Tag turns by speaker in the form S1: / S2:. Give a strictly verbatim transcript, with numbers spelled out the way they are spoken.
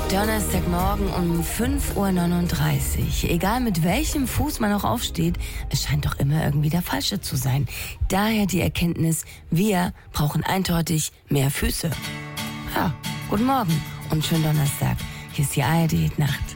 S1: Donnerstagmorgen um fünf Uhr neununddreißig. Egal mit welchem Fuß man auch aufsteht, es scheint doch immer irgendwie der falsche zu sein. Daher die Erkenntnis, wir brauchen eindeutig mehr Füße. Ja, guten Morgen und schönen Donnerstag. Hier ist die A R D Nacht.